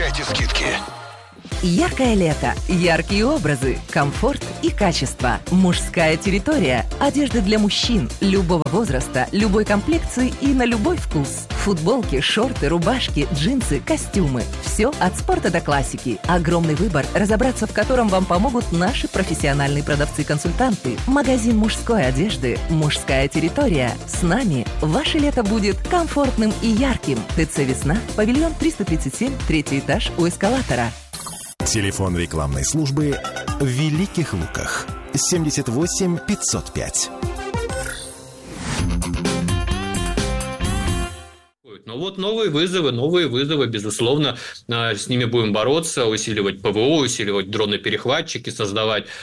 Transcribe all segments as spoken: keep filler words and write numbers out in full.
получайте скидки. Яркое лето, яркие образы, комфорт и качество. Мужская территория. Одежда для мужчин любого возраста, любой комплекции и на любой вкус. Футболки, шорты, рубашки, джинсы, костюмы. Все от спорта до классики. Огромный выбор, разобраться в котором вам помогут наши профессиональные продавцы-консультанты. Магазин мужской одежды «Мужская территория». С нами ваше лето будет комфортным и ярким. ТЦ «Весна», павильон триста тридцать семь, третий этаж у эскалатора. Телефон рекламной службы в Великих Луках. семьдесят восемь пятьсот пять. Ну вот новые вызовы, новые вызовы, безусловно, с ними будем бороться, усиливать ПВО, усиливать дроны-перехватчики, создавать э,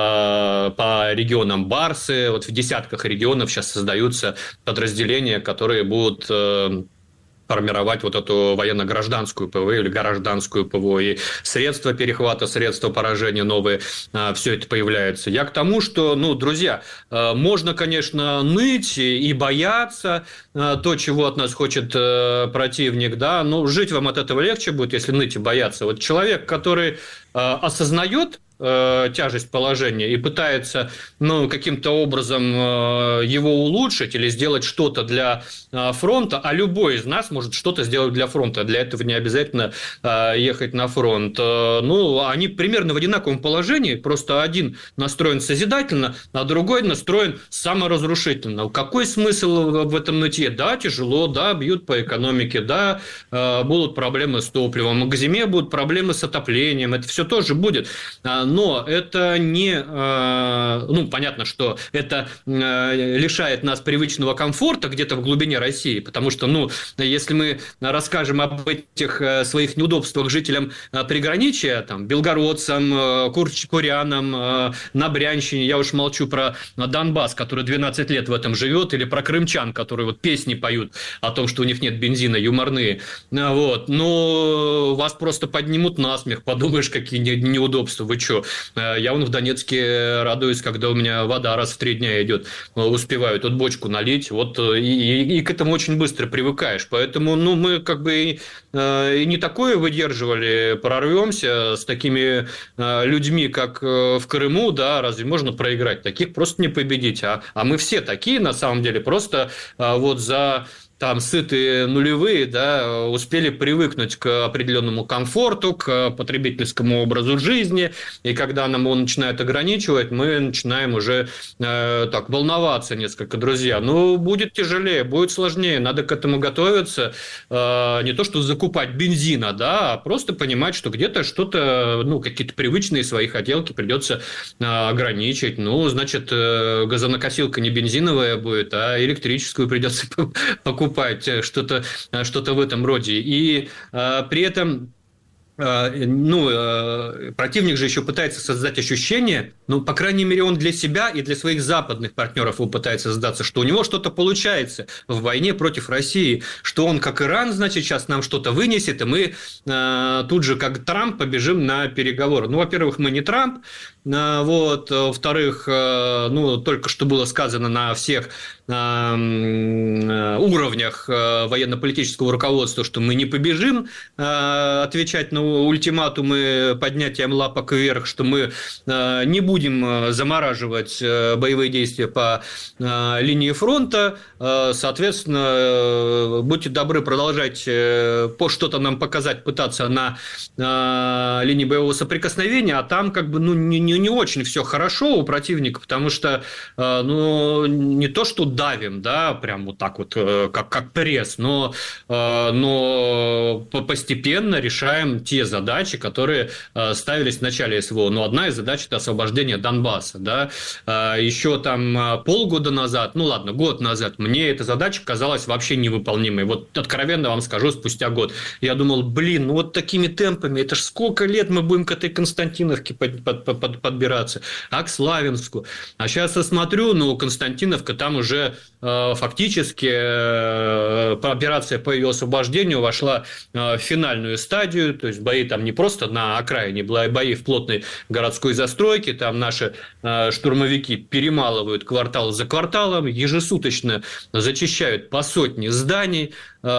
по регионам барсы. Вот в десятках регионов сейчас создаются подразделения, которые будут... Э, формировать вот эту военно-гражданскую ПВО или гражданскую ПВО, и средства перехвата, средства поражения новые, все это появляется. Я к тому, что, ну, друзья, можно, конечно, ныть и бояться то, чего от нас хочет противник, да, но жить вам от этого легче будет, если ныть и бояться. Вот человек, который осознает тяжесть положения и пытается, ну, каким-то образом его улучшить или сделать что-то для фронта, а любой из нас может что-то сделать для фронта, для этого не обязательно ехать на фронт. Ну, они примерно в одинаковом положении, просто один настроен созидательно, а другой настроен саморазрушительно. Какой смысл в этом нытье? Да, тяжело, да, бьют по экономике, да, будут проблемы с топливом, к зиме будут проблемы с отоплением, это все тоже будет. Но это не... Ну, понятно, что это лишает нас привычного комфорта где-то в глубине России, потому что, ну, если мы расскажем об этих своих неудобствах жителям приграничья, там, белгородцам, курчанам, на Брянщине, я уж молчу про Донбасс, который двенадцать лет в этом живет, или про крымчан, которые вот песни поют о том, что у них нет бензина, юморные, вот, но вас просто поднимут на смех, подумаешь, какие неудобства, вы что? Я вон в Донецке радуюсь, когда у меня вода раз в три дня идет, успеваю тут бочку налить, вот, и, и, и к этому очень быстро привыкаешь, поэтому, ну, мы как бы и, и не такое выдерживали, прорвемся с такими людьми, как в Крыму, да, разве можно проиграть? Таких просто не победить, а, а мы все такие, на самом деле, просто вот за... там сытые нулевые, да, успели привыкнуть к определенному комфорту, к потребительскому образу жизни, и когда нам его начинают ограничивать, мы начинаем уже э, так волноваться несколько, друзья. Ну, будет тяжелее, будет сложнее, надо к этому готовиться, э, не то что закупать бензина, да, а просто понимать, что где-то что-то, ну, какие-то привычные свои хотелки придется э, ограничить. Ну, значит, э, газонокосилка не бензиновая будет, а электрическую придется покупать. Что-то, что-то в этом роде. И э, при этом э, ну, э, противник же еще пытается создать ощущение, ну, по крайней мере, он для себя и для своих западных партнеров он пытается создаться, что у него что-то получается в войне против России, что он, как Иран, значит, сейчас нам что-то вынесет, и мы э, тут же, как Трамп, побежим на переговоры. Ну, во-первых, мы не Трамп, э, вот, во-вторых, э, ну, только что было сказано на всех уровнях военно-политического руководства, что мы не побежим отвечать на ультиматумы поднятием лапок вверх, что мы не будем замораживать боевые действия по линии фронта. Соответственно, будьте добры, продолжать по что-то нам показать, пытаться на линии боевого соприкосновения, а там как бы ну, не, не, не очень все хорошо у противника, потому что ну, не то, что давим, да, прям вот так вот, как, как пресс, но, но постепенно решаем те задачи, которые ставились в начале СВО. Но одна из задач – это освобождение Донбасса, да. Еще там полгода назад, ну ладно, год назад, мне эта задача казалась вообще невыполнимой. Вот откровенно вам скажу, спустя год. Я думал, блин, ну вот такими темпами, это ж сколько лет мы будем к этой Константиновке под, под, под, подбираться, а к Славянску. А сейчас я смотрю, ну, Константиновка, там уже уже э, фактически э, операция по ее освобождению вошла э, в финальную стадию, то есть бои там не просто на окраине, бои в плотной городской застройке, там наши э, штурмовики перемалывают квартал за кварталом, ежесуточно зачищают по сотне зданий,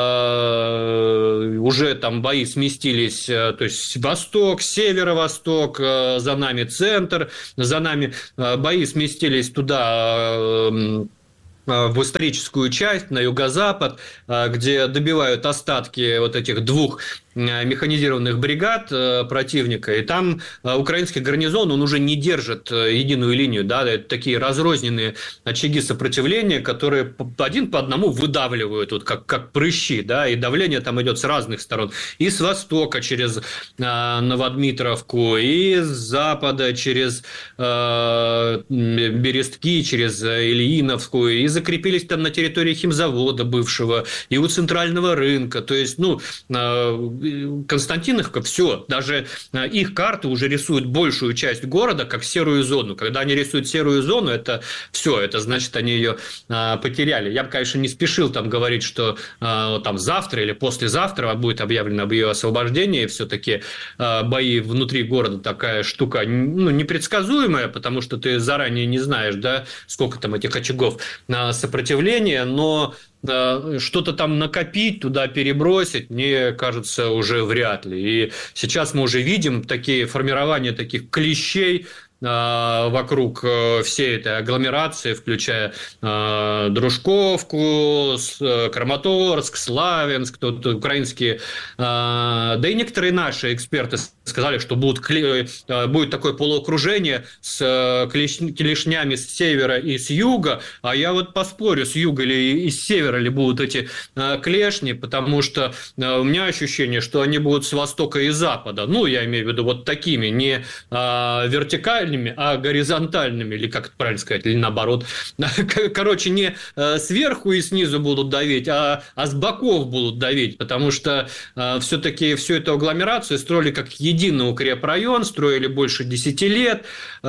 э, уже там бои сместились, э, то есть восток, северо-восток, э, за нами центр, за нами э, бои сместились туда, э, в историческую часть, на юго-запад, где добивают остатки вот этих двух механизированных бригад противника, и там украинский гарнизон, он уже не держит единую линию, да, это такие разрозненные очаги сопротивления, которые один по одному выдавливают, вот как, как прыщи, да, и давление там идет с разных сторон, и с востока через Новодмитровку, и с запада через э, Берестки, через Ильиновскую, и закрепились там на территории химзавода бывшего, и у центрального рынка, то есть, ну, Константиновка, все, даже их карты уже рисуют большую часть города как серую зону. Когда они рисуют серую зону, это все, это значит, они ее потеряли. Я бы, конечно, не спешил там говорить, что там завтра или послезавтра будет объявлено об ее освобождении. Все-таки бои внутри города такая штука, ну, непредсказуемая, потому что ты заранее не знаешь, да, сколько там этих очагов сопротивления, но что-то там накопить, туда перебросить, мне кажется, уже вряд ли. И сейчас мы уже видим такие формирования таких клещей вокруг всей этой агломерации, включая э, Дружковку, Краматорск, Славянск, тут украинские, э, да и некоторые наши эксперты сказали, что будут, будет такое полуокружение с клеш, клешнями с севера и с юга, а я вот поспорю, с юга или из севера ли будут эти э, клешни, потому что э, у меня ощущение, что они будут с востока и запада, ну, я имею в виду вот такими, не э, вертикальными, а горизонтальными, или как это правильно сказать, или наоборот. Короче, не сверху и снизу будут давить, а, а с боков будут давить, потому что э, все-таки всю эту агломерацию строили как единый укрепрайон, строили больше десяти лет,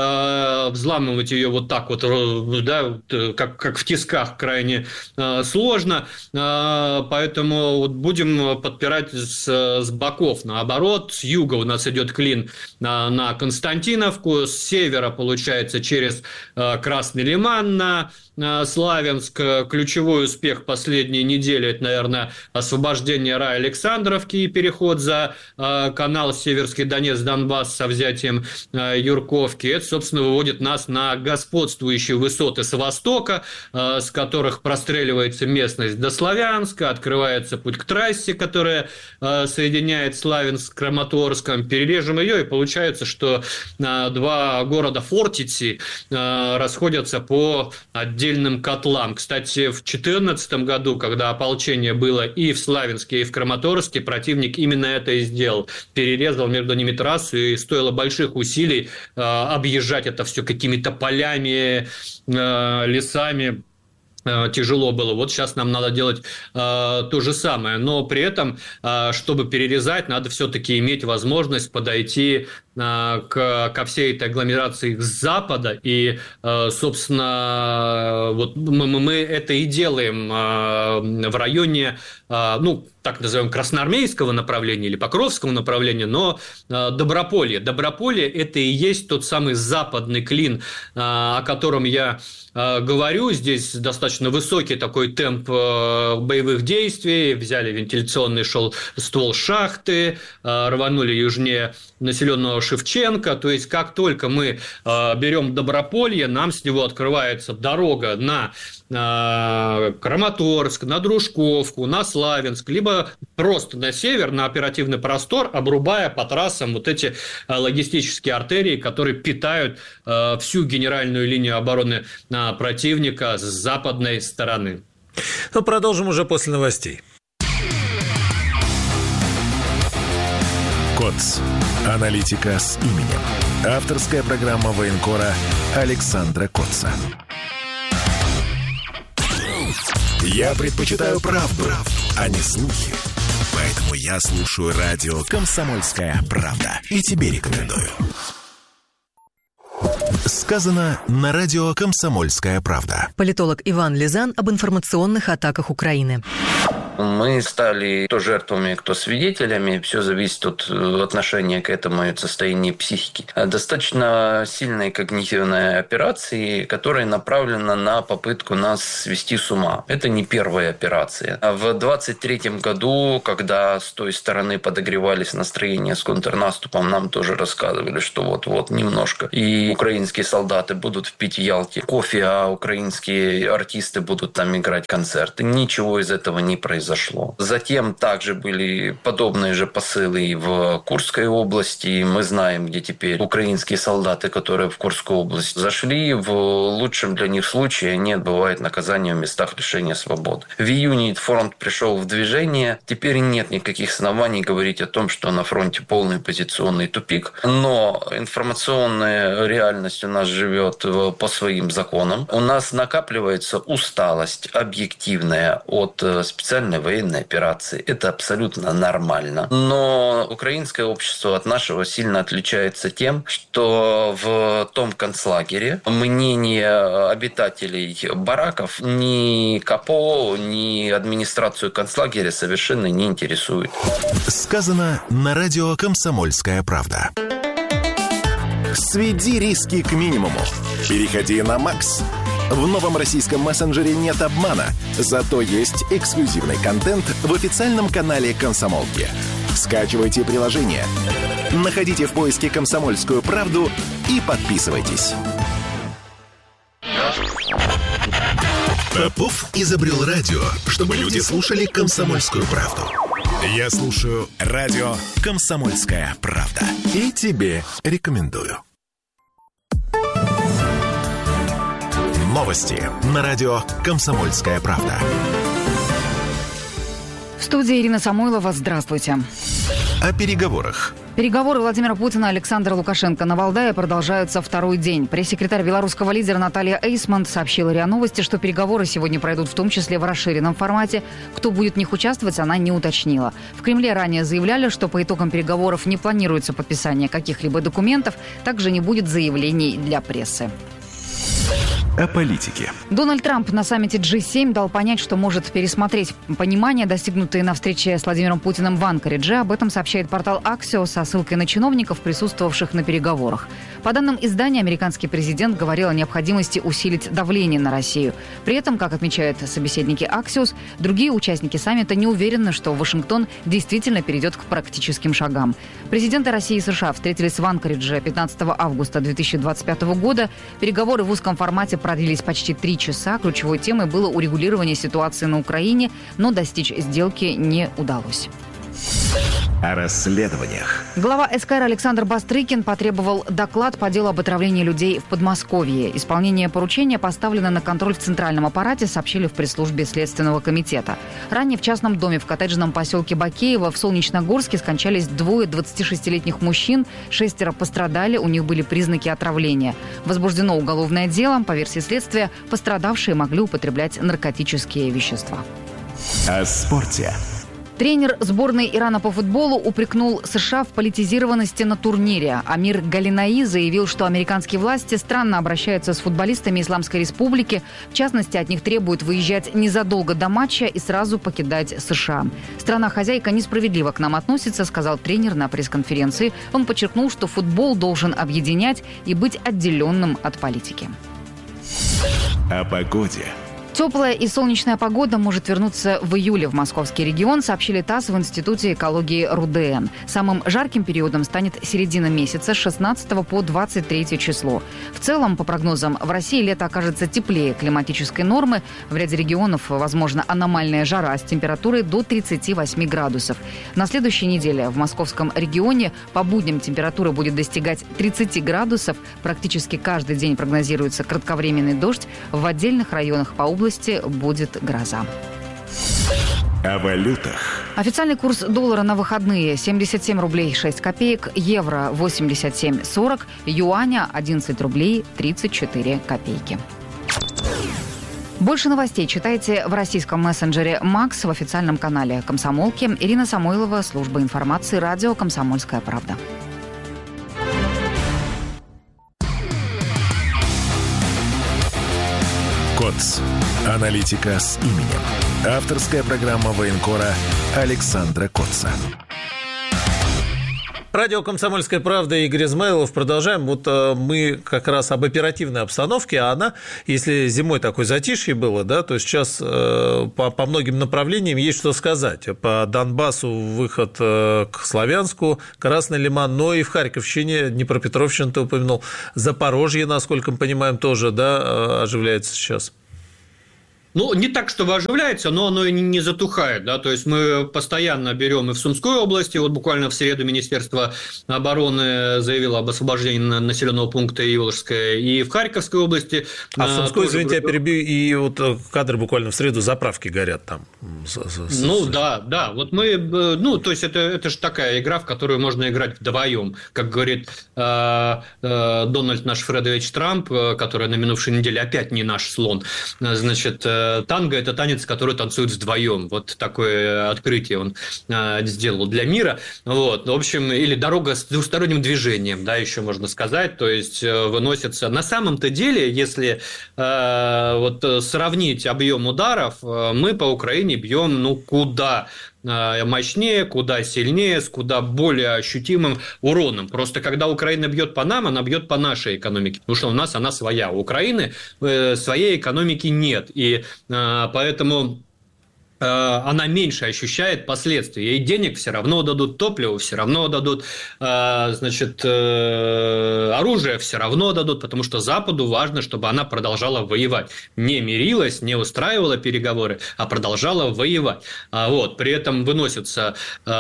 э, взламывать ее вот так вот, да, как, как в тисках, крайне э, сложно, э, поэтому вот будем подпирать с, с боков, наоборот, с юга у нас идет клин на, на Константиновку, с севера, получается, через Красный Лиман на Славянск. Ключевой успех последней недели – это, наверное, освобождение Райалександровки и переход за канал Северский Донец-Донбасс со взятием Юрковки. Это, собственно, выводит нас на господствующие высоты с востока, с которых простреливается местность до Славянска, открывается путь к трассе, которая соединяет Славянск с Краматорском. Перережем ее, и получается, что два города Фортицы расходятся по отдельным котлам. Кстати, в две тысячи четырнадцатом году, когда ополчение было и в Славянске, и в Краматорске, противник именно это и сделал. Перерезал между ними трассу, и стоило больших усилий объезжать это все какими-то полями, лесами. Тяжело было. Вот сейчас нам надо делать э, то же самое. Но при этом, э, чтобы перерезать, надо все-таки иметь возможность подойти э, к, ко всей этой агломерации с запада. И, э, собственно, вот мы, мы это и делаем э, в районе, э, ну, так назовем, красноармейского направления или покровского направления, но э, Доброполье. Доброполье – это и есть тот самый западный клин, э, о котором я э, говорю. Здесь достаточно высокий такой темп э, боевых действий. Взяли вентиляционный шел, ствол шахты, э, рванули южнее населенного Шевченко. То есть, как только мы э, берем Доброполье, нам с него открывается дорога на э, Краматорск, на Дружковку, на Славянск, либо просто на север, на оперативный простор, обрубая по трассам вот эти э, логистические артерии, которые питают э, всю генеральную линию обороны э, противника с западной стороны. Ну, продолжим уже после новостей. КОЦ. Аналитика с именем. Авторская программа военкора Александра Коца. Я предпочитаю правду, правду, а не слухи. Поэтому я слушаю радио «Комсомольская правда». И тебе рекомендую. Сказано на радио «Комсомольская правда». Политолог Иван Лизан об информационных атаках Украины. Мы стали кто жертвами, кто свидетелями. Все зависит от отношения к этому и от состояния психики. Достаточно сильной когнитивной операции, которая направлена на попытку нас свести с ума. Это не первая операция. В двадцать третьем году, когда с той стороны подогревались настроения с контрнаступом, нам тоже рассказывали, что вот-вот немножко и украинские солдаты будут пить в Ялте кофе, а украинские артисты будут там играть концерты. Ничего из этого не произошло. Затем также были подобные же посылы и в Курской области. Мы знаем, где теперь украинские солдаты, которые в Курскую область зашли. В лучшем для них случае они отбывают наказание в местах лишения свободы. В июне фронт пришел в движение. Теперь нет никаких оснований говорить о том, что на фронте полный позиционный тупик. Но информационная реальность у нас живет по своим законам. У нас накапливается усталость объективная от специальной военной операции. Это абсолютно нормально. Но украинское общество от нашего сильно отличается тем, что в том концлагере мнение обитателей бараков ни КАПО, ни администрацию концлагеря совершенно не интересует. Сказано на радио «Комсомольская правда». Сведи риски к минимуму. Переходи на Макс. В новом российском мессенджере нет обмана, зато есть эксклюзивный контент в официальном канале «Комсомолки». Скачивайте приложение, находите в поиске «Комсомольскую правду» и подписывайтесь. Попов изобрел радио, чтобы люди слушали «Комсомольскую правду». Я слушаю радио «Комсомольская правда». И тебе рекомендую. Новости на радио «Комсомольская правда». В студии Ирина Самойлова. Здравствуйте. О переговорах. Переговоры Владимира Путина и Александра Лукашенко на Валдае продолжаются второй день. Пресс-секретарь белорусского лидера Наталья Эйсмонт сообщила РИА Новости, что переговоры сегодня пройдут в том числе в расширенном формате. Кто будет в них участвовать, она не уточнила. В Кремле ранее заявляли, что по итогам переговоров не планируется подписание каких-либо документов, также не будет заявлений для прессы. О политике. Дональд Трамп на саммите джи семь дал понять, что может пересмотреть понимание, достигнутое на встрече с Владимиром Путиным в Анкаридже. Об этом сообщает портал Axios со ссылкой на чиновников, присутствовавших на переговорах. По данным издания, американский президент говорил о необходимости усилить давление на Россию. При этом, как отмечают собеседники Axios, другие участники саммита не уверены, что Вашингтон действительно перейдет к практическим шагам. Президенты России и США встретились в Анкаридже пятнадцатого августа две тысячи двадцать пятого года. Переговоры в узком формате продлились почти три часа. Ключевой темой было урегулирование ситуации на Украине, но достичь сделки не удалось. О расследованиях. Глава СКР Александр Бастрыкин потребовал доклад по делу об отравлении людей в Подмосковье. Исполнение поручения поставлено на контроль в центральном аппарате, сообщили в пресс-службе Следственного комитета. Ранее в частном доме в коттеджном поселке Бакеево в Солнечногорске скончались двое двадцатишестилетних мужчин. Шестеро пострадали, у них были признаки отравления. Возбуждено уголовное дело. По версии следствия, пострадавшие могли употреблять наркотические вещества. О спорте. Тренер сборной Ирана по футболу упрекнул США в политизированности на турнире. Амир Галинаи заявил, что американские власти странно обращаются с футболистами Исламской Республики. В частности, от них требуют выезжать незадолго до матча и сразу покидать США. «Страна-хозяйка несправедливо к нам относится», сказал тренер на пресс-конференции. Он подчеркнул, что футбол должен объединять и быть отделенным от политики. О погоде. Теплая и солнечная погода может вернуться в июле в московский регион, сообщили ТАСС в Институте экологии РУДН. Самым жарким периодом станет середина месяца с шестнадцатого по двадцать третье число. В целом, по прогнозам, в России лето окажется теплее климатической нормы. В ряде регионов возможна аномальная жара с температурой до тридцати восьми градусов. На следующей неделе в московском регионе по будням температура будет достигать тридцати градусов. Практически каждый день прогнозируется кратковременный дождь. В отдельных районах по области будет гроза. О валютах. Официальный курс доллара на выходные семьдесят семь рублей шесть копеек, евро восемьдесят семь сорок, юаня одиннадцать рублей тридцать четыре копейки. Больше новостей читайте в российском мессенджере Макс в официальном канале Комсомолки. Ирина Самойлова, служба информации, радио «Комсомольская правда». КОЦ. Аналитика с именем. Авторская программа военкора Александра Котца. Радио «Комсомольская правда», Игорь Измайлов. Продолжаем. Вот э, мы как раз об оперативной обстановке, а она, если зимой такое затишье было, да, то сейчас э, по, по многим направлениям есть что сказать. По Донбассу выход э, к Славянску, Красный Лиман, но и в Харьковщине, Днепропетровщину ты упомянул, Запорожье, насколько мы понимаем, тоже, да, э, оживляется сейчас. Ну, не так, чтобы оживляется, но оно и не затухает, да, то есть мы постоянно берем и в Сумской области, вот буквально в среду Министерство обороны заявило об освобождении населенного пункта Иволжское, и в Харьковской области. А в Сумской, извините, я перебью, и вот кадры буквально в среду, заправки горят там. Ну, да, да, вот мы, ну, то есть это, это же такая игра, в которую можно играть вдвоем, как говорит э, э, Дональд наш Фредович Трамп, который на минувшей неделе опять не наш слон, значит, танго – это танец, который танцуют вдвоем. Вот такое открытие он э, сделал для мира. Вот. В общем, или дорога с двусторонним движением, да, еще можно сказать. То есть э, выносится. На самом-то деле, если э, вот сравнить объем ударов, э, мы по Украине бьем, ну, куда мощнее, куда сильнее, с куда более ощутимым уроном. Просто когда Украина бьет по нам, она бьет по нашей экономике, потому что у нас она своя. У Украины своей экономики нет. И поэтому она меньше ощущает последствия. Ей денег все равно дадут, топливо все равно дадут, значит, оружие все равно дадут, потому что Западу важно, чтобы она продолжала воевать. Не мирилась, не устраивала переговоры, а продолжала воевать. Вот. При этом выносится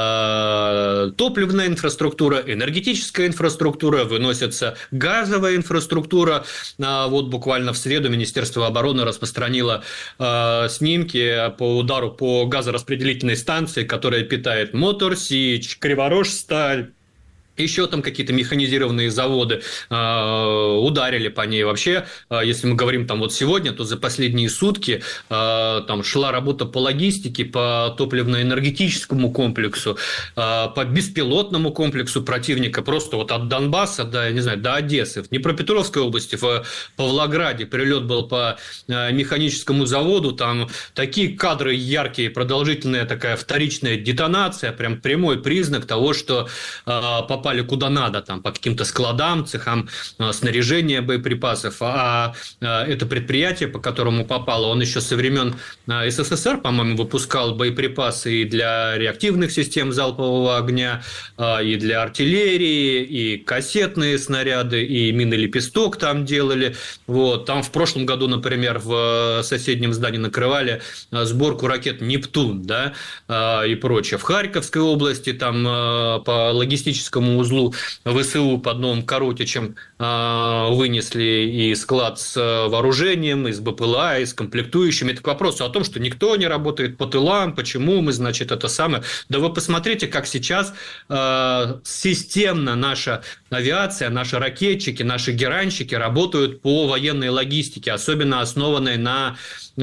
топливная инфраструктура, энергетическая инфраструктура, выносится газовая инфраструктура. Вот буквально в среду Министерство обороны распространило снимки по удару по газораспределительной станции, которая питает Мотор-Сич, Криворожсталь, еще там какие-то механизированные заводы э, ударили по ней. Вообще, э, если мы говорим там вот сегодня, то за последние сутки э, там шла работа по логистике, по топливно-энергетическому комплексу, э, по беспилотному комплексу противника, просто вот от Донбасса до, не знаю, до Одессы. В Днепропетровской области, в Павлограде прилет был по э, механическому заводу, там такие кадры яркие, продолжительная такая вторичная детонация, прям прямой признак того, что э, попали куда надо, там, по каким-то складам, цехам снаряжения боеприпасов. А это предприятие, по которому попало, он еще со времен СССР, по-моему, выпускал боеприпасы и для реактивных систем залпового огня, и для артиллерии, и кассетные снаряды, и мины-лепесток там делали. Вот. Там в прошлом году, например, в соседнем здании накрывали сборку ракет «Нептун», да, и прочее. В Харьковской области там по логистическому узлу ВСУ под Новым Коротичем э, вынесли и склад с вооружением, и с БПЛА, и с комплектующими. Это к вопросу о том, что никто не работает по тылам, почему мы, значит, это самое. Да вы посмотрите, как сейчас э, системно наша авиация, наши ракетчики, наши геранщики работают по военной логистике, особенно основанной на, э,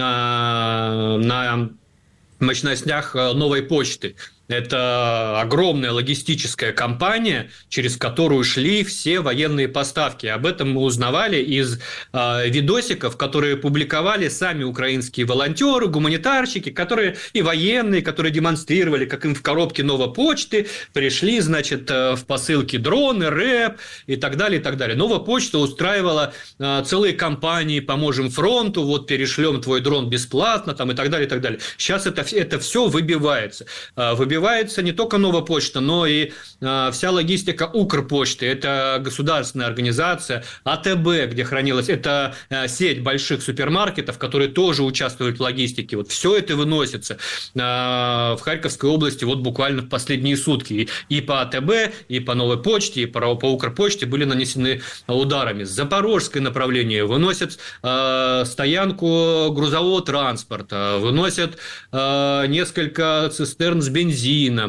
на мощностях новой почты. Это огромная логистическая компания, через которую шли все военные поставки. Об этом мы узнавали из э, видосиков, которые публиковали сами украинские волонтеры, гуманитарщики, которые и военные, которые демонстрировали, как им в коробке Новопочты пришли, значит, в посылки дроны, рэп и так далее, и так далее. Новопочта устраивала э, целые кампании «Поможем фронту», вот перешлем твой дрон бесплатно, там, и так далее, и так далее. Сейчас это, это все выбивается. Выбивается Выбивается не только Новопочта, но и э, вся логистика Укрпочты. Это государственная организация, АТБ, где хранилась, это э, сеть больших супермаркетов, которые тоже участвуют в логистике. Вот все это выносится э, в Харьковской области вот буквально в последние сутки. И, и по АТБ, и по Новой почте, и по, по Укрпочте были нанесены ударами. Запорожское направление выносят э, стоянку грузового транспорта, выносят э, несколько цистерн с бензином,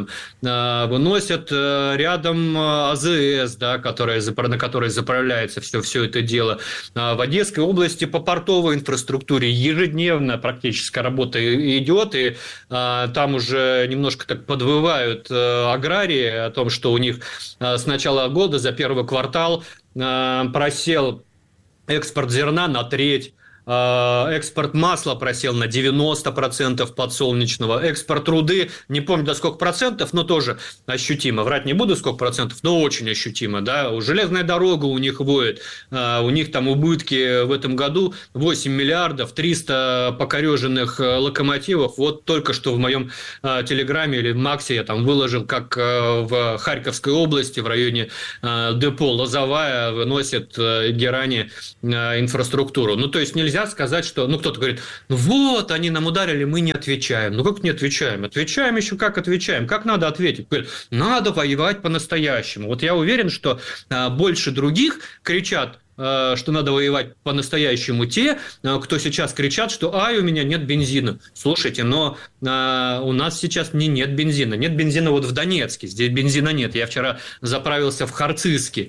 выносят рядом АЗС, да, которая, на которой заправляется все, все это дело. В Одесской области по портовой инфраструктуре ежедневно практически работа идет, и там уже немножко так подвывают аграрии о том, что у них с начала года за первый квартал просел экспорт зерна на треть. экспорт масла просел на девяносто процентов подсолнечного, экспорт руды, не помню до сколько процентов, но тоже ощутимо. Врать не буду, сколько процентов, но очень ощутимо. Да? Железная дорога у них воет, у них там убытки в этом году восемь миллиардов, триста покореженных локомотивов. Вот только что в моем телеграме или Максе я там выложил, как в Харьковской области в районе депо Лозовая выносят герани инфраструктуру. Ну, то есть, нельзя сказать, что... Ну, кто-то говорит, ну, вот, они нам ударили, мы не отвечаем. Ну, как не отвечаем? Отвечаем еще как отвечаем. Как надо ответить? Говорит, надо воевать по-настоящему. Вот я уверен, что больше других кричат, что надо воевать по-настоящему те, кто сейчас кричат, что «ай, у меня нет бензина». Слушайте, но а, у нас сейчас не нет бензина. Нет бензина вот в Донецке, здесь бензина нет. Я вчера заправился в Харцизске.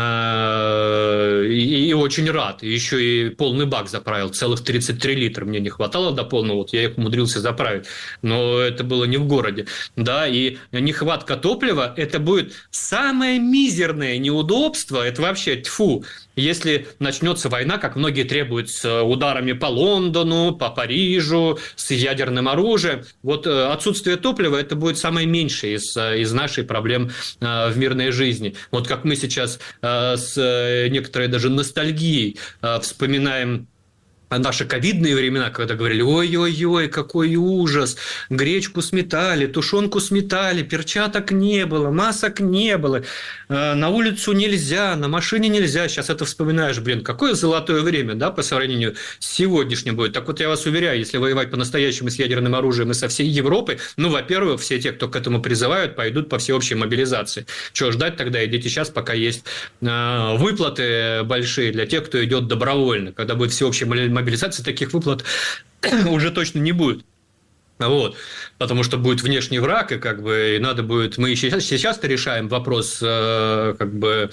И, и очень рад. Еще и полный бак заправил, целых тридцать три литра. Мне не хватало до полного, вот я их умудрился заправить. Но это было не в городе. Да, и нехватка топлива – это будет самое мизерное неудобство. Это вообще тьфу. Если начнется война, как многие требуют, с ударами по Лондону, по Парижу, с ядерным оружием, вот отсутствие топлива – это будет самое меньшее из, из нашей проблем в мирной жизни. Вот как мы сейчас с некоторой даже ностальгией вспоминаем наши ковидные времена, когда говорили, ой-ой-ой, какой ужас, гречку сметали, тушенку сметали, перчаток не было, масок не было, на улицу нельзя, на машине нельзя. Сейчас это вспоминаешь, блин, какое золотое время, да, по сравнению с сегодняшним будет. Так вот, я вас уверяю, если воевать по-настоящему с ядерным оружием и со всей Европой, ну, во-первых, все те, кто к этому призывают, пойдут по всеобщей мобилизации. Чего ждать тогда? Идите сейчас, пока есть выплаты большие для тех, кто идет добровольно. Когда будет всеобщая мобилизации, таких выплат уже точно не будет. Вот, потому что будет внешний враг, и как бы и надо будет. Мы сейчас, сейчас-то решаем вопрос э, как бы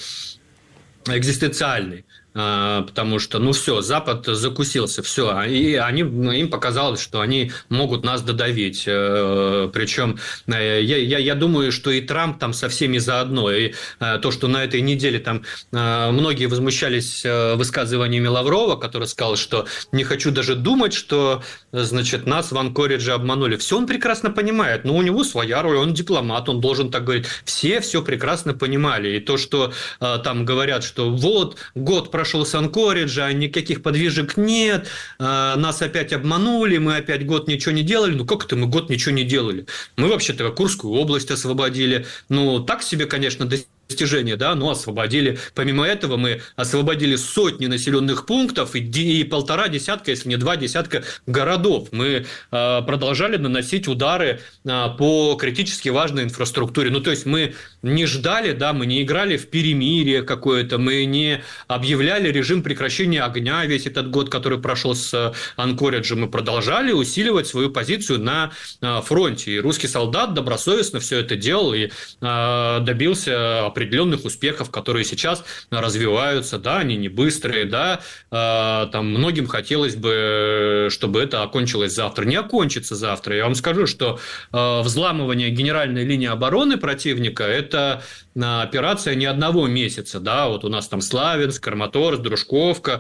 экзистенциальный. Потому что, ну, все, Запад закусился, все, и они, им показалось, что они могут нас додавить. Причем я, я, я думаю, что и Трамп там со всеми заодно. И то, что на этой неделе там многие возмущались высказываниями Лаврова, который сказал, что не хочу даже думать, что, значит, нас в Анкоридже обманули. Все он прекрасно понимает, но у него своя роль, он дипломат, он должен так говорить. Все все прекрасно понимали. И то, что там говорят, что вот год прошел, прошел с Анкориджа, никаких подвижек нет, нас опять обманули, мы опять год ничего не делали. Ну, как это мы год ничего не делали? Мы вообще-то Курскую область освободили. Ну, так себе, конечно, достижение, да, но освободили. Помимо этого мы освободили сотни населенных пунктов и, и полтора десятка, если не два десятка городов. Мы э, продолжали наносить удары э, по критически важной инфраструктуре. Ну, то есть мы не ждали, да, мы не играли в перемирие какое-то, мы не объявляли режим прекращения огня весь этот год, который прошел с Анкориджа. Мы продолжали усиливать свою позицию на э, фронте. И русский солдат добросовестно все это делал и э, добился определенных успехов, которые сейчас развиваются, да, они не быстрые, да, э, там многим хотелось бы, чтобы это окончилось завтра. Не окончится завтра. Я вам скажу, что э, взламывание генеральной линии обороны противника – это операция не одного месяца, да, вот у нас там Славянск, Краматорск, Дружковка,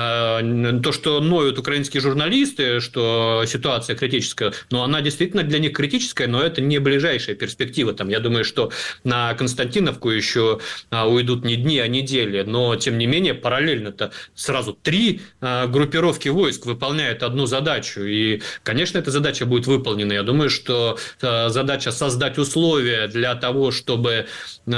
э, то, что ноют украинские журналисты, что ситуация критическая, ну, она действительно для них критическая, но это не ближайшая перспектива, там, я думаю, что на Константиновку еще уйдут не дни, а недели, но, тем не менее, параллельно-то сразу три группировки войск выполняют одну задачу, и, конечно, эта задача будет выполнена. Я думаю, что задача создать условия для того, чтобы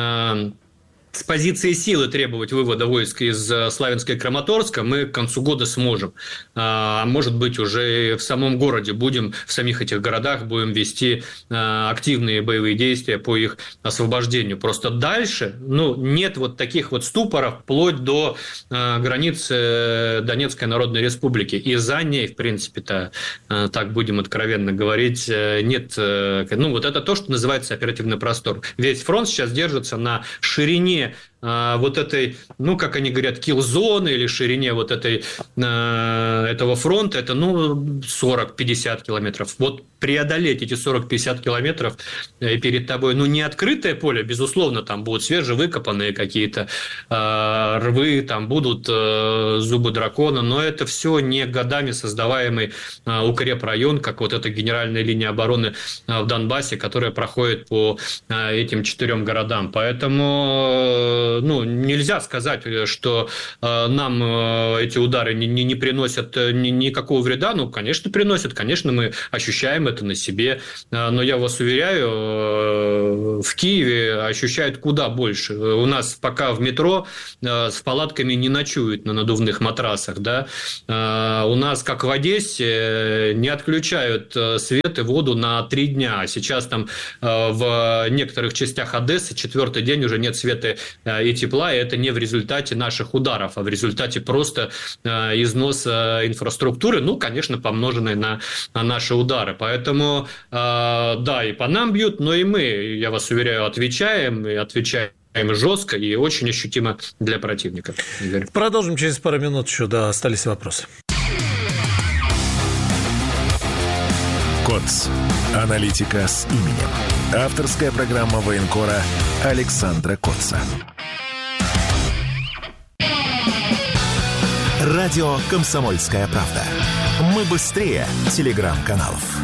с позиции силы требовать вывода войск из Славянска и Краматорска мы к концу года сможем. А может быть, уже в самом городе будем, в самих этих городах будем вести активные боевые действия по их освобождению. Просто дальше, ну, нет вот таких вот ступоров вплоть до границы Донецкой Народной Республики. И за ней, в принципе-то, так будем откровенно говорить, нет. Ну, вот это то, что называется оперативный простор. Весь фронт сейчас держится на ширине вот этой, ну, как они говорят, килл-зоны или ширине вот этой, этого фронта, это, ну, сорок-пятьдесят километров. Вот преодолеть эти сорок-пятьдесят километров, и перед тобой, ну, не открытое поле, безусловно, там будут свежевыкопанные какие-то э, рвы, там будут э, зубы дракона, но это все не годами создаваемый э, укрепрайон, как вот эта генеральная линия обороны э, в Донбассе, которая проходит по э, этим четырем городам. Поэтому э, ну, нельзя сказать, что э, нам э, эти удары не, не, не приносят ни, никакого вреда. Ну, конечно, приносят, конечно, мы ощущаем это на себе, э, но я вас уверяю, э, в Киеве ощущают куда больше. У нас пока в метро э, с палатками не ночуют на надувных матрасах, да. Э, у нас, как в Одессе, не отключают свет и воду на три дня. Сейчас там э, в некоторых частях Одессы четвертый день уже нет света и тепла, и это не в результате наших ударов, а в результате просто э, износа инфраструктуры, ну, конечно, помноженной на, на наши удары. Поэтому, э, да, и по нам бьют, но и мы, я вас уверяю, отвечаем, и отвечаем жестко и очень ощутимо для противника. Игорь. Продолжим через пару минут еще, да, остались вопросы. КОЦ. Аналитика с именем. Авторская программа военкора Александра Коца. Радио «Комсомольская правда». Мы быстрее телеграм-каналов.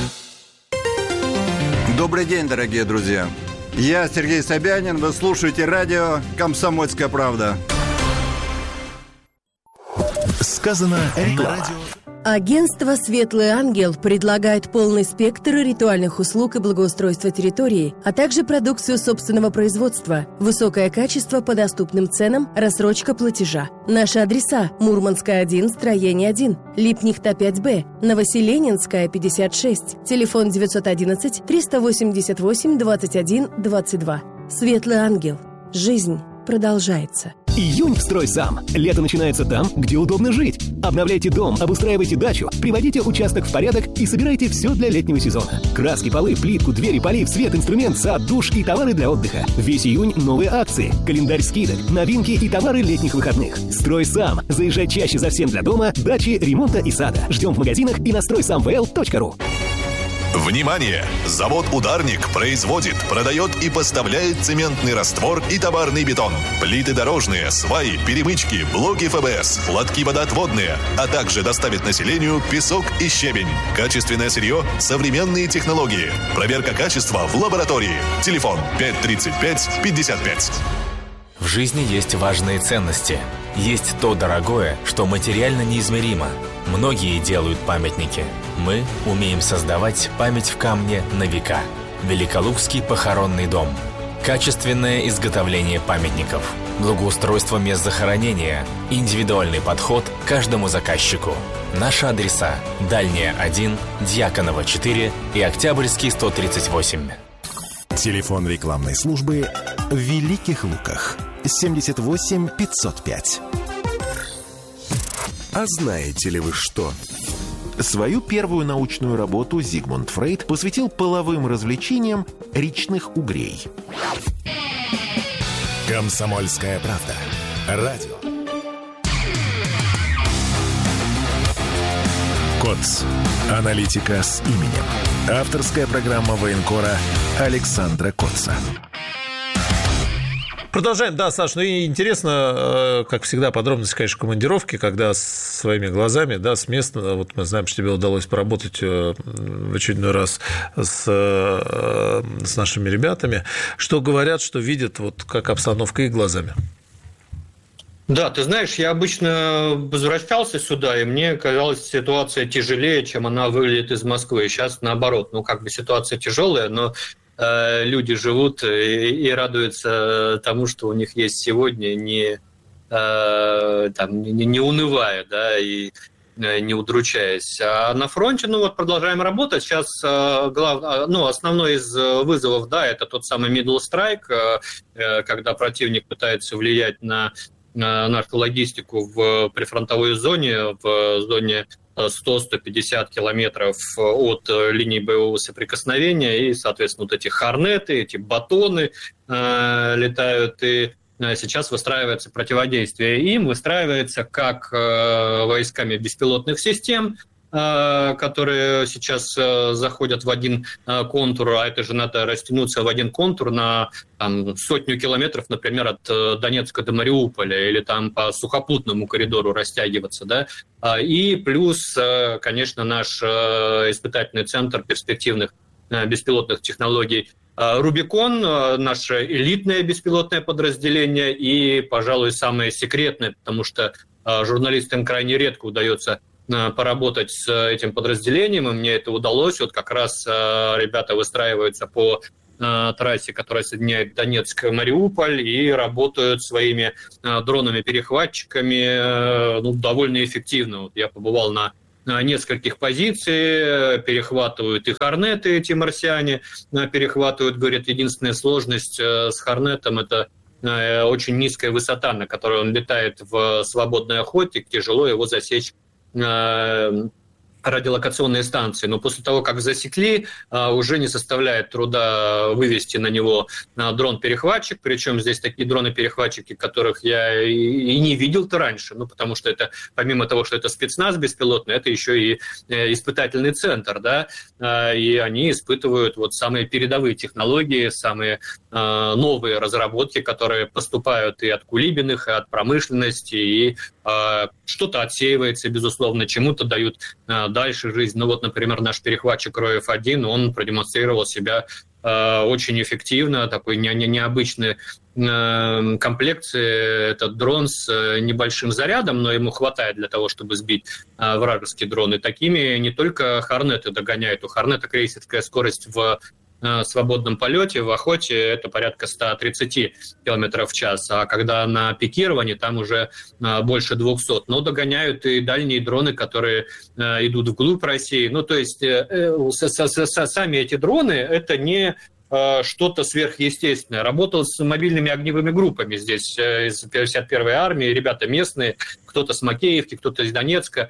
Добрый день, дорогие друзья. Я Сергей Собянин. Вы слушаете радио «Комсомольская правда». Сказано реклама. Агентство «Светлый ангел» предлагает полный спектр ритуальных услуг и благоустройства территории, а также продукцию собственного производства, высокое качество по доступным ценам, рассрочка платежа. Наши адреса: Мурманская, один, строение один, Липнихта, пять Б, Новоселенинская, пятьдесят шесть, телефон девятьсот одиннадцать триста восемьдесят восемь двадцать один двадцать два. «Светлый ангел». Жизнь продолжается. Июнь в «Стройсам». Лето начинается там, где удобно жить. Обновляйте дом, обустраивайте дачу, приводите участок в порядок и собирайте все для летнего сезона. Краски, полы, плитку, двери, полив, свет, инструмент, сад, душ и товары для отдыха. Весь июнь новые акции, календарь скидок, новинки и товары летних выходных. «Стройсам». Заезжай чаще за всем для дома, дачи, ремонта и сада. Ждем в магазинах и на стройсам вэ эл точка ру. Внимание! Завод «Ударник» производит, продает и поставляет цементный раствор и товарный бетон, плиты дорожные, сваи, перемычки, блоки эф бэ эс, лотки водоотводные, а также доставит населению песок и щебень. Качественное сырье, современные технологии. Проверка качества в лаборатории. Телефон пять тридцать пять пятьдесят пять. В жизни есть важные ценности. Есть то дорогое, что материально неизмеримо. Многие делают памятники. Мы умеем создавать память в камне на века. Великолукский похоронный дом. Качественное изготовление памятников. Благоустройство мест захоронения. Индивидуальный подход к каждому заказчику. Наши адреса: Дальняя, один, Дьяконова, четыре и Октябрьский, сто тридцать восемь. Телефон рекламной службы в Великих Луках. семьдесят восемь пятьсот пять. А знаете ли вы что? Свою первую научную работу Зигмунд Фрейд посвятил половым развлечениям речных угрей. «Комсомольская правда». Радио. КОЦ. Аналитика с именем. Авторская программа военкора Александра Коца. Продолжаем. Да, Саш, ну и интересно, как всегда, подробности, конечно, командировки, когда своими глазами, да, с места, вот мы знаем, что тебе удалось поработать в очередной раз с, с нашими ребятами, что говорят, что видят, вот как обстановка их глазами. Да, ты знаешь, я обычно возвращался сюда, и мне казалась ситуация тяжелее, чем она выглядит из Москвы. Сейчас наоборот, ну как бы ситуация тяжелая, но э, люди живут и, и радуются тому, что у них есть сегодня, не, э, там, не, не унывая, да, и не удручаясь. А на фронте, ну вот, продолжаем работать. Сейчас э, глав... ну, основной из вызовов, да, это тот самый middle strike, э, когда противник пытается влиять на нашу логистику в прифронтовой зоне, в зоне сто - сто пятьдесят километров от линии боевого соприкосновения, и, соответственно, вот эти хорнеты, эти батоны э, летают, и сейчас выстраивается противодействие им, выстраивается как войсками беспилотных систем, которые сейчас заходят в один контур, а это же надо растянуться в один контур на там, сотню километров, например, от Донецка до Мариуполя, или там по сухопутному коридору растягиваться, да, и плюс, конечно, наш испытательный центр перспективных беспилотных технологий «Рубикон», наше элитное беспилотное подразделение и, пожалуй, самое секретное, потому что журналистам крайне редко удается поработать с этим подразделением, и мне это удалось. Вот как раз ребята выстраиваются по трассе, которая соединяет Донецк и Мариуполь, и работают своими дронами-перехватчиками ну, довольно эффективно. Вот я побывал на нескольких позиций, перехватывают и «Хорнеты», эти марсиане перехватывают, говорят, единственная сложность с «Хорнетом» — это очень низкая высота, на которой он летает в свободной охоте, тяжело его засечь радиолокационные станции. Но после того, как засекли, уже не составляет труда вывести на него дрон-перехватчик. Причем здесь такие дроны-перехватчики, которых я и не видел-то раньше. Ну, потому что это, помимо того, что это спецназ беспилотный, это еще и испытательный центр, да, и они испытывают вот самые передовые технологии, самые новые разработки, которые поступают и от Кулибиных, и от промышленности, и что-то отсеивается, безусловно, чему-то дают дальше жизнь. Ну вот, например, наш перехватчик Ро эф один, он продемонстрировал себя очень эффективно, такой не, не, необычной э, комплекции. Этот дрон с небольшим зарядом, но ему хватает для того, чтобы сбить э, вражеские дроны. Такими не только «Хорнеты» догоняют. У «Хорнета» крейсерская скорость в э, свободном полете, в охоте это порядка сто тридцать километров в час, а когда на пикировании там уже э, больше двести. Но догоняют и дальние дроны, которые э, идут вглубь России. Ну, то есть э, э, с, с, с, сами эти дроны — это не что-то сверхъестественное. Работал с мобильными огневыми группами здесь из пятьдесят первой армии, ребята местные, кто-то с Макеевки, кто-то из Донецка,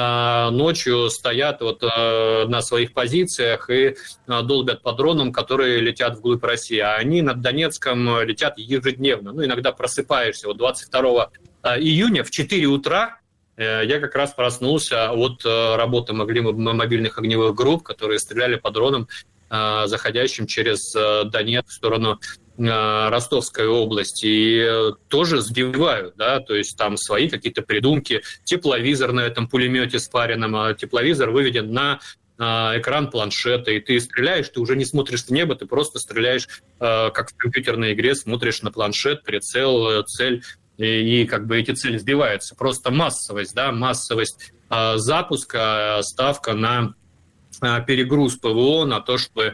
ночью стоят вот на своих позициях и долбят по дронам, которые летят вглубь России. А они над Донецком летят ежедневно. Ну, иногда просыпаешься. Вот двадцать второго июня в четыре утра я как раз проснулся от работы мобильных огневых групп, которые стреляли по дронам, заходящим через Донецк в сторону Ростовской области, и тоже сбивают, да, то есть там свои какие-то придумки, тепловизор на этом пулемете спаренном, а тепловизор выведен на экран планшета, и ты стреляешь, ты уже не смотришь в небо, ты просто стреляешь, как в компьютерной игре, смотришь на планшет, прицел, цель, и, и как бы эти цели сбиваются. Просто массовость, да, массовость запуска, ставка на перегруз ПВО, на то, чтобы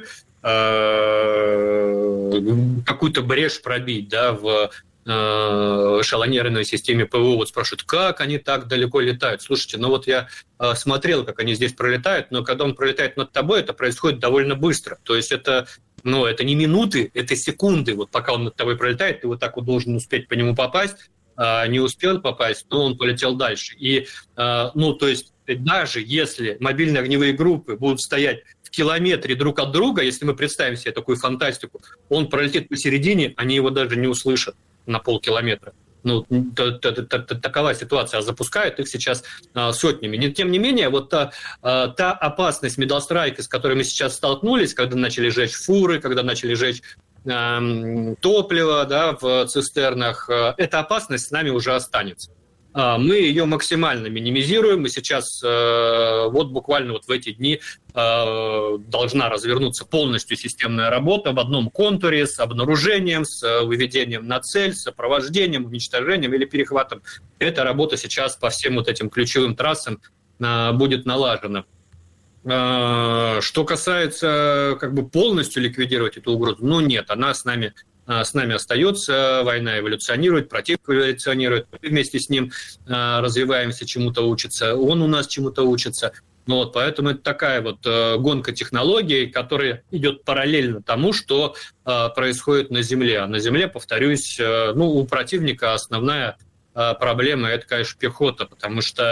э, какую-то брешь пробить, да, в э, эшелонированной системе ПВО. Вот спрашивают, как они так далеко летают? Слушайте, ну вот я э, смотрел, как они здесь пролетают, но когда он пролетает над тобой, это происходит довольно быстро. То есть это, ну, это не минуты, это секунды. Вот пока он над тобой пролетает, ты вот так вот должен успеть по нему попасть. Э, не успел попасть, но он полетел дальше. И, э, ну, то есть даже если мобильные огневые группы будут стоять в километре друг от друга, если мы представим себе такую фантастику, он пролетит посередине, они его даже не услышат на полкилометра. Ну, такова ситуация. А запускают их сейчас сотнями. Тем не менее, вот та, та опасность Middle-Strike, с которой мы сейчас столкнулись, когда начали жечь фуры, когда начали жечь топливо, да, в цистернах, эта опасность с нами уже останется. Мы ее максимально минимизируем, и сейчас вот буквально вот в эти дни должна развернуться полностью системная работа в одном контуре с обнаружением, с выведением на цель, с сопровождением, уничтожением или перехватом. Эта работа сейчас по всем вот этим ключевым трассам будет налажена. Что касается как бы полностью ликвидировать эту угрозу, ну нет, она с нами с нами остается, война эволюционирует, противник эволюционирует, мы вместе с ним развиваемся, чему-то учится, он у нас чему-то учится. Ну вот, поэтому это такая вот гонка технологий, которая идет параллельно тому, что происходит на Земле. А на Земле, повторюсь, ну, у противника основная проблема – это, конечно, пехота, потому что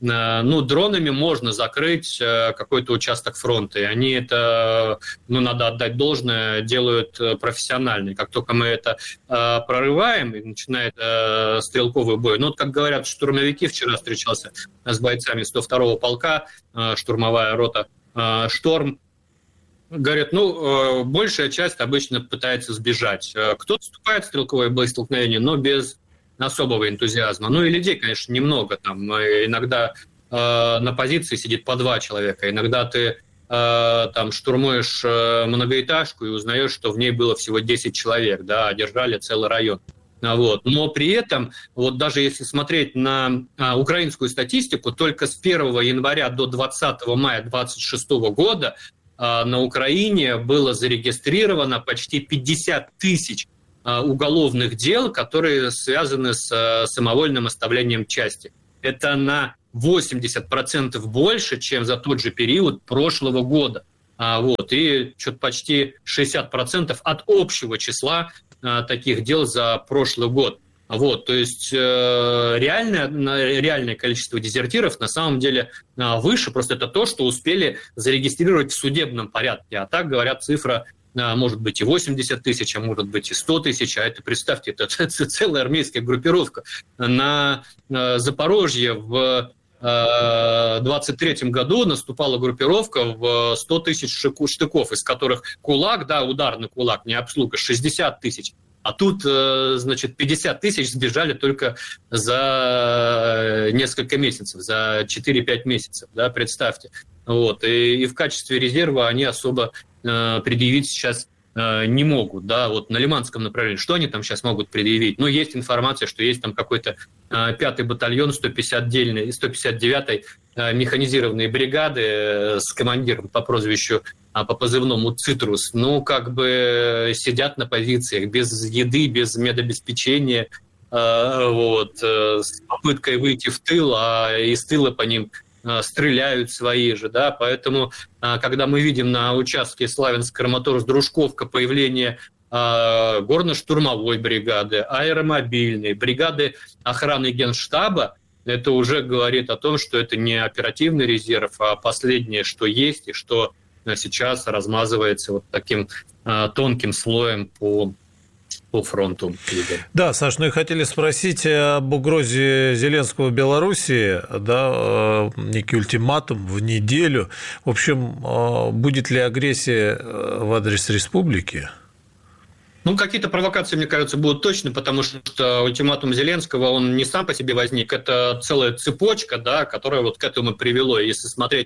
ну, дронами можно закрыть какой-то участок фронта. И они это, ну, надо отдать должное, делают профессионально. И как только мы это прорываем, и начинает стрелковый бой. Ну, вот как говорят штурмовики, вчера встречался с бойцами сто второго полка, штурмовая рота «Шторм». Говорят, ну, большая часть обычно пытается сбежать. Кто-то вступает в стрелковое боестолкновение, но без особого энтузиазма. Ну и людей, конечно, немного. Там иногда э, на позиции сидит по два человека. Иногда ты э, там штурмуешь э, многоэтажку и узнаешь, что в ней было всего десять человек, да, а держали целый район. Вот. Но при этом, вот даже если смотреть на а, украинскую статистику, только с первого января до двадцатого мая две тысячи двадцать шестого года а, на Украине было зарегистрировано почти пятьдесят тысяч уголовных дел, которые связаны с самовольным оставлением части. Это на восемьдесят процентов больше, чем за тот же период прошлого года. А, вот, и что-то почти шестьдесят процентов от общего числа а, таких дел за прошлый год. Вот, то есть э, реальное, реальное количество дезертиров на самом деле э, выше, просто это то, что успели зарегистрировать в судебном порядке. А так, говорят, цифра может быть и восемьдесят тысяч, а может быть и сто тысяч, а это, представьте, это целая армейская группировка. На Запорожье в двадцать третьем году наступала группировка в сто тысяч штыков, из которых кулак, да, ударный кулак, не обслуга, шестьдесят тысяч. А тут, значит, пятьдесят тысяч сбежали только за несколько месяцев, за четыре-пять месяцев, да, представьте. Вот. И, и в качестве резерва они особо э, предъявить сейчас э, не могут. Да? Вот на Лиманском направлении, что они там сейчас могут предъявить? Ну, есть информация, что есть там какой-то э, пятый батальон сто пятьдесят девятой э, механизированной бригады э, с командиром по прозвищу, э, по позывному «Цитрус». Ну, как бы сидят на позициях без еды, без медобеспечения, э, вот, э, с попыткой выйти в тыл, а из тыла по ним стреляют свои же, да, поэтому, когда мы видим на участке Славянск-Краматорск-Дружковка появление горно-штурмовой бригады, аэромобильной, бригады охраны Генштаба, это уже говорит о том, что это не оперативный резерв, а последнее, что есть, и что сейчас размазывается вот таким тонким слоем по по фронту. Да, Саш, ну и хотели спросить об угрозе Зеленского Белоруссии, да, некий ультиматум в неделю. В общем, будет ли агрессия в адрес республики? Ну, какие-то провокации, мне кажется, будут точно, потому что ультиматум Зеленского, он не сам по себе возник, это целая цепочка, да, которая вот к этому привело. Если смотреть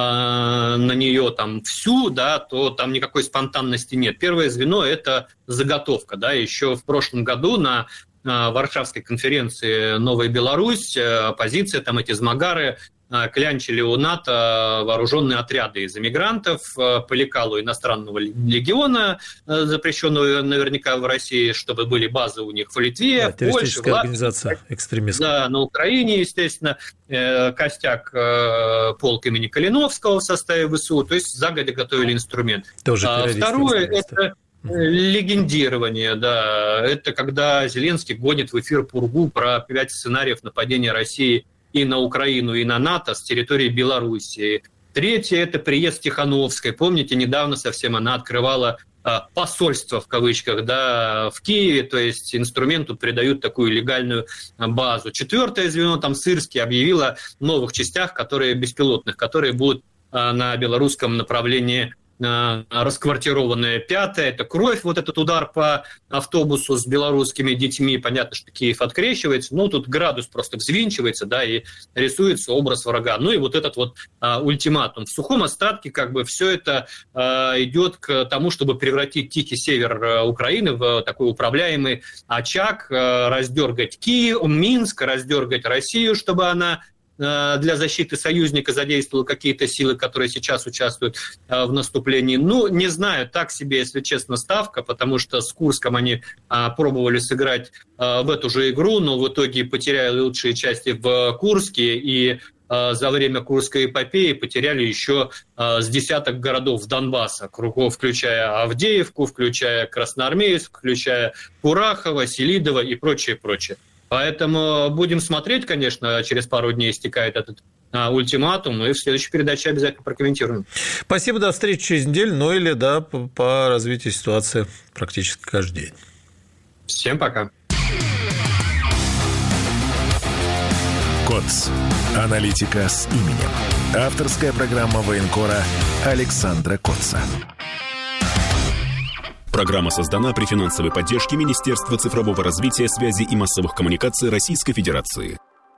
на нее там всю, да, то там никакой спонтанности нет. Первое звено – это заготовка. Да. Еще в прошлом году на Варшавской конференции «Новая Беларусь» оппозиция, там эти змагары клянчили у НАТО вооруженные отряды из эмигрантов по лекалу иностранного легиона, запрещенного наверняка в России, чтобы были базы у них в Литве, да, в Польше, террористическая организация экстремистская. Да, на Украине, естественно, костяк полк имени Калиновского в составе ВСУ, то есть загодя готовили инструмент. Тоже а второе – это легендирование, да, это когда Зеленский гонит в эфир пургу про пять сценариев нападения России и на Украину, и на НАТО с территории Белоруссии. Третье – это приезд Тихановской. Помните, недавно совсем она открывала а, посольство, в кавычках, да, в Киеве, то есть инструменту придают такую легальную базу. Четвертое звено, там Сырский, объявила о новых частях, которые беспилотных, которые будут а, на белорусском направлении расквартированная. Пятое – это кровь, вот этот удар по автобусу с белорусскими детьми. Понятно, что Киев открещивается, ну, тут градус просто взвинчивается, да, и рисуется образ врага. Ну, и вот этот вот а, ультиматум. В сухом остатке как бы все это а, идет к тому, чтобы превратить тихий север Украины в такой управляемый очаг, а, раздергать Киев, Минск, раздергать Россию, чтобы она для защиты союзника задействовал какие-то силы, которые сейчас участвуют в наступлении. Ну, не знаю, так себе, если честно, ставка, потому что с Курском они пробовали сыграть в эту же игру, но в итоге потеряли лучшие части в Курске, и за время Курской эпопеи потеряли еще с десяток городов Донбасса, кругов, включая Авдеевку, включая Красноармейск, включая Курахово, Селидово и прочее, прочее. Поэтому будем смотреть, конечно, через пару дней истекает этот ультиматум, и в следующей передаче обязательно прокомментируем. Спасибо, до встречи через неделю, ну или, да, по, по развитию ситуации практически каждый день. Всем пока. КОЦ. Аналитика с именем. Авторская программа военкора Александра Котца. Программа создана при финансовой поддержке Министерства цифрового развития, связи и массовых коммуникаций Российской Федерации.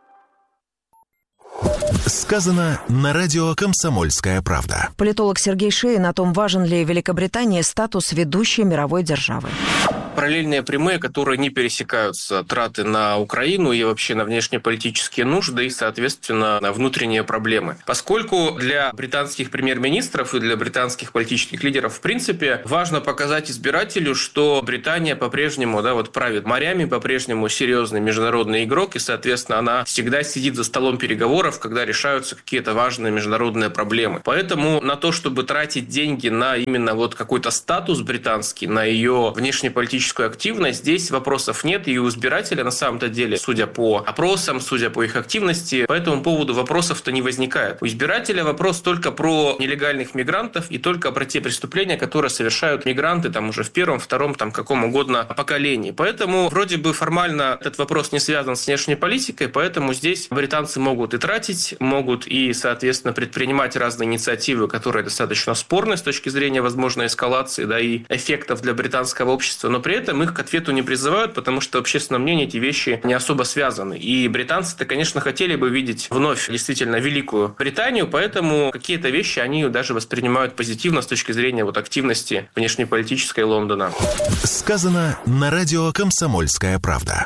Сказано на радио «Комсомольская правда». Политолог Сергей Шеин о том, важен ли Великобритании статус ведущей мировой державы. Параллельные прямые, которые не пересекаются, траты на Украину и вообще на внешнеполитические нужды и, соответственно, на внутренние проблемы. Поскольку для британских премьер-министров и для британских политических лидеров, в принципе, важно показать избирателю, что Британия по-прежнему, да, вот правит морями, по-прежнему серьезный международный игрок, и, соответственно, она всегда сидит за столом переговоров, когда решаются какие-то важные международные проблемы. Поэтому на то, чтобы тратить деньги на именно вот какой-то статус британский, на ее внешнеполитическую активность, здесь вопросов нет, и у избирателя на самом-то деле, судя по опросам, судя по их активности, по этому поводу вопросов-то не возникает. У избирателя вопрос только про нелегальных мигрантов и только про те преступления, которые совершают мигранты там уже в первом, втором, там каком угодно поколении. Поэтому вроде бы формально этот вопрос не связан с внешней политикой, поэтому здесь британцы могут и тратить, могут и, соответственно, предпринимать разные инициативы, которые достаточно спорны с точки зрения возможной эскалации, да, и эффектов для британского общества, но при этом их к ответу не призывают, потому что в общественном мнении эти вещи не особо связаны. И британцы-то, конечно, хотели бы видеть вновь действительно Великую Британию, поэтому какие-то вещи они даже воспринимают позитивно с точки зрения вот активности внешнеполитической Лондона. Сказано на радио «Комсомольская правда».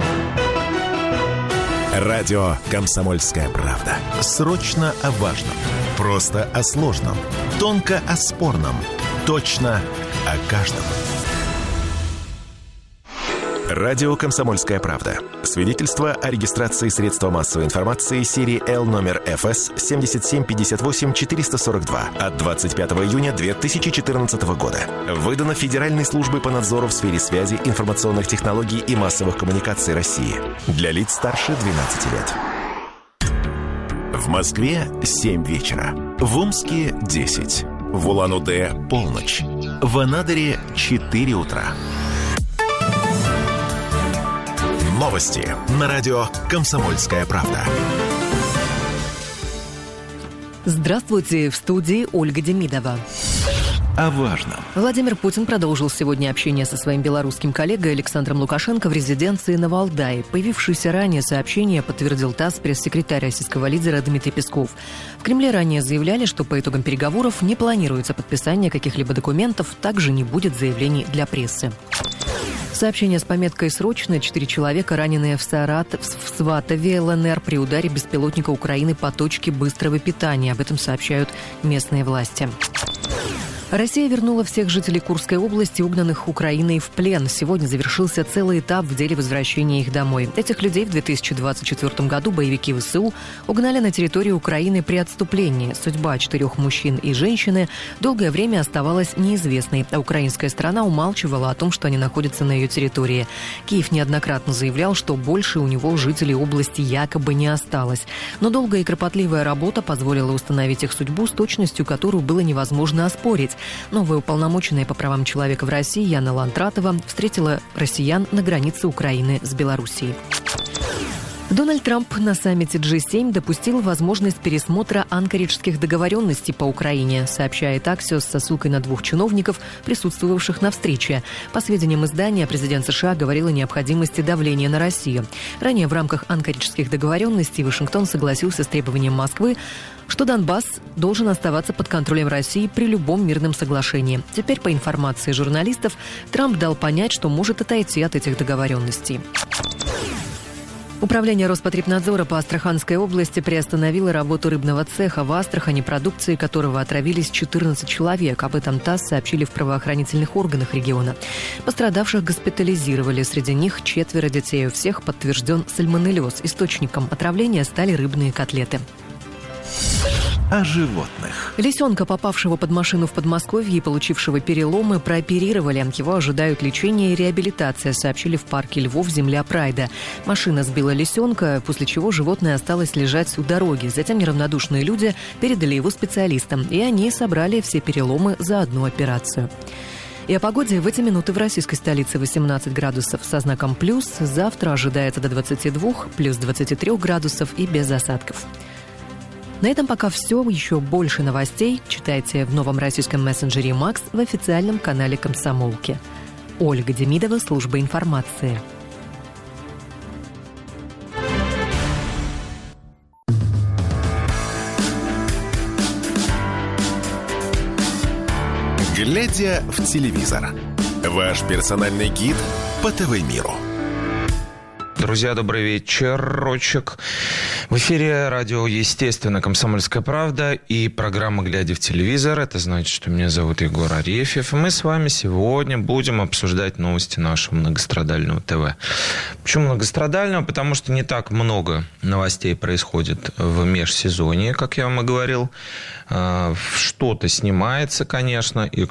Радио «Комсомольская правда». Срочно о важном. Просто о сложном. Тонко о спорном. Точно о каждом. Радио «Комсомольская правда». Свидетельство о регистрации средства массовой информации серии Л номер эф эс семь семь пять восемь четыре сорок два от двадцать пятого июня две тысячи четырнадцатого года. Выдано Федеральной службой по надзору в сфере связи, информационных технологий и массовых коммуникаций России. Для лиц старше двенадцати лет. В Москве семь вечера. В Омске десять. В Улан-Удэ полночь. В Анадыре четыре утра. Новости на радио «Комсомольская правда». Здравствуйте, в студии Ольга Демидова. О важном. Владимир Путин продолжил сегодня общение со своим белорусским коллегой Александром Лукашенко в резиденции на Валдае. Появившееся ранее сообщение подтвердил ТАСС пресс-секретарь российского лидера Дмитрий Песков. В Кремле ранее заявляли, что по итогам переговоров не планируется подписание каких-либо документов, также не будет заявлений для прессы. Сообщение с пометкой «Срочно». Четыре человека, раненые в, Саратов, в Сватове, эл эн эр, при ударе беспилотника Украины по точке быстрого питания. Об этом сообщают местные власти. Россия вернула всех жителей Курской области, угнанных Украиной, в плен. Сегодня завершился целый этап в деле возвращения их домой. Этих людей в две тысячи двадцать четвёртом году боевики вэ эс у угнали на территорию Украины при отступлении. Судьба четырех мужчин и женщины долгое время оставалась неизвестной, а украинская сторона умалчивала о том, что они находятся на ее территории. Киев неоднократно заявлял, что больше у него жителей области якобы не осталось. Но долгая и кропотливая работа позволила установить их судьбу с точностью, которую было невозможно оспорить. Новая уполномоченная по правам человека в России Яна Лантратова встретила россиян на границе Украины с Белоруссией. Дональд Трамп на саммите джи семь допустил возможность пересмотра анкариджских договоренностей по Украине, сообщает Axios со ссылкой на двух чиновников, присутствовавших на встрече. По сведениям издания, президент США говорил о необходимости давления на Россию. Ранее в рамках анкариджских договоренностей Вашингтон согласился с требованием Москвы, что Донбасс должен оставаться под контролем России при любом мирном соглашении. Теперь, по информации журналистов, Трамп дал понять, что может отойти от этих договоренностей. Управление Роспотребнадзора по Астраханской области приостановило работу рыбного цеха в Астрахани, продукции которого отравились четырнадцать человек. Об этом ТАСС сообщили в правоохранительных органах региона. Пострадавших госпитализировали. Среди них четверо детей. У всех подтвержден сальмонеллез. Источником отравления стали рыбные котлеты. о животных. Лисенка, попавшего под машину в Подмосковье и получившего переломы, прооперировали. Его ожидают лечение и реабилитация, сообщили в парке львов «Земля Прайда». Машина сбила лисенка, после чего животное осталось лежать у дороги. Затем неравнодушные люди передали его специалистам, и они собрали все переломы за одну операцию. И о погоде. В эти минуты в российской столице восемнадцать градусов со знаком плюс. Завтра ожидается до двадцати двух, плюс двадцати трёх градусов и без осадков. На этом пока все. Еще больше новостей читайте в новом российском мессенджере «Макс» в официальном канале «Комсомолки». Ольга Демидова, служба информации. Глядя в телевизор. Ваш персональный гид по ТВ-миру. Друзья, добрый вечерочек. В эфире радио, естественно, «Комсомольская правда» и программа «Глядя в телевизор». Это значит, что меня зовут Егор Арефьев. И мы с вами сегодня будем обсуждать новости нашего многострадального ТВ. Почему многострадального? Потому что не так много новостей происходит в межсезонье, как я вам и говорил. Что-то снимается, конечно, и